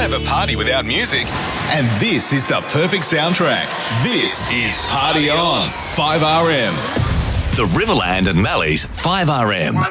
have a party without music, and this is the perfect soundtrack. This is Party On, 5RM. The Riverland and Mally's 5RM.